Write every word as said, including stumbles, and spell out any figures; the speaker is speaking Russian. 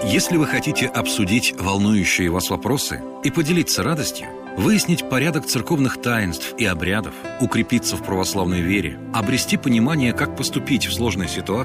Если вы хотите обсудить волнующие вас вопросы и поделиться радостью, выяснить порядок церковных таинств и обрядов, укрепиться в православной вере, обрести понимание, как поступить в сложной ситуации,